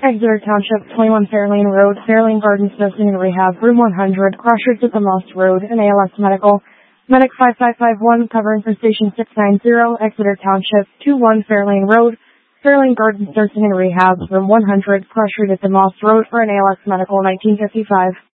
Exeter Township, 21 Fairlane Road, Fairlane Gardens Nursing and Rehab, Room 100, Crossroads at the Moss Road, and ALS Medical. Medic 5551, covering for Station 690, Exeter Township, 21 Fairlane Road, Fairlane Gardens Nursing and Rehab, Room 100, Crossroads at the Moss Road for an ALS Medical, 1955.